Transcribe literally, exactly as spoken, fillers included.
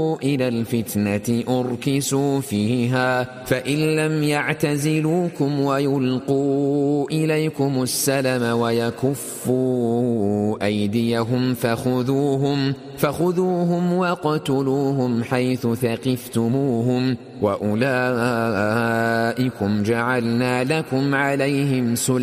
دعوا إلى الفتنة أركسوا فيها فإن لم يعتزلوكم ويلقوا إليكم السلم ويكفوا أيديهم فخذوهم فخذوهم وقتلوهم حيث ثقفتموهم وأولئكم جعلنا لكم عليهم سلطانا